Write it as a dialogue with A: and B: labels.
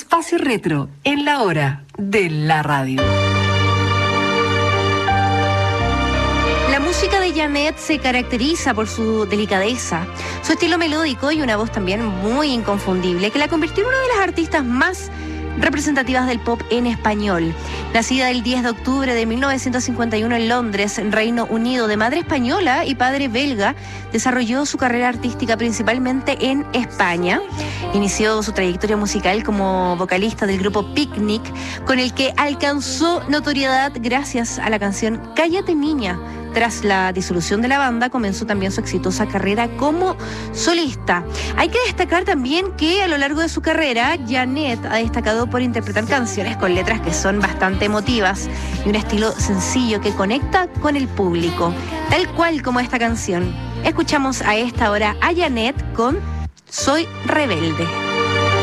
A: Espacio Retro en la hora de la radio.
B: La música de Janet se caracteriza por su delicadeza, su estilo melódico y una voz también muy inconfundible, que la convirtió en una de las artistas más representativas del pop en español. Nacida el 10 de octubre de 1951 en Londres, Reino Unido, de madre española y padre belga, desarrolló su carrera artística principalmente en España. Inició su trayectoria musical como vocalista del grupo Picnic, con el que alcanzó notoriedad gracias a la canción Cállate Niña. Tras la disolución de la banda, comenzó también su exitosa carrera como solista. Hay que destacar también que a lo largo de su carrera, Janet ha destacado por interpretar canciones con letras que son bastante emotivas y un estilo sencillo que conecta con el público, tal cual como esta canción. Escuchamos a esta hora a Janet con Soy Rebelde.